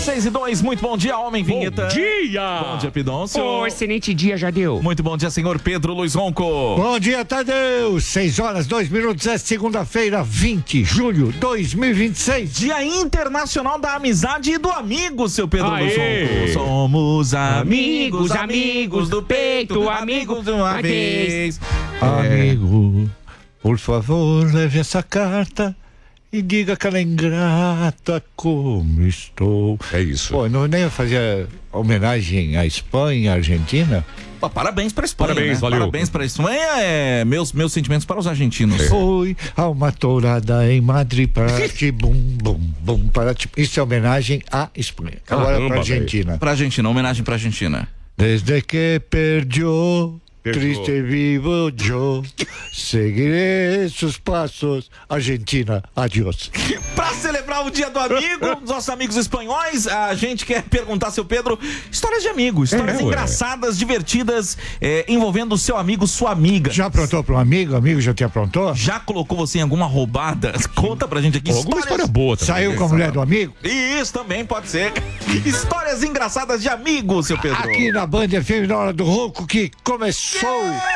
6:02, muito bom dia, homem vinheta. Bom dia! Bom dia, Pidoncio. Excelente dia, Jadeu. Muito bom dia, senhor Pedro Luiz Ronco. Bom dia, Tadeu. 6h02, é segunda-feira, 20 de julho de 2026. Dia Internacional da Amizade e do Amigo, seu Pedro Luiz Aê! Ronco. Somos Amigos, amigos do peito, amigos de uma vez. Amigo, por favor, leve essa carta e diga que ela é ingrata como estou. É isso. Pô, não nem fazer homenagem à Espanha, à Argentina? Pô, parabéns pra Espanha, Parabéns, né? valeu. Parabéns pra Espanha. Meus sentimentos para os argentinos. Foi a uma tourada em Madrid, Paraty, bum, bum, bum, Paraty. Isso é homenagem à Espanha. Agora Caramba, pra Argentina. Pra Argentina, homenagem pra Argentina. Desde que perdió, Perdió. triste vivo yo, seguiré sus pasos. Argentina, adiós. Pra celebrar o Dia do Amigo, os nossos amigos espanhóis, a gente quer perguntar, seu Pedro, histórias de amigos, histórias ué. engraçadas, divertidas, envolvendo o seu amigo, sua amiga. Já aprontou para um amigo? Amigo já te aprontou? Já colocou você em alguma roubada? Conta pra gente aqui. Alguma história boa também. Saiu com a mulher do amigo? Isso também pode ser. Histórias engraçadas de amigo, seu Pedro. Aqui na Band FM, na hora do ronco que começou.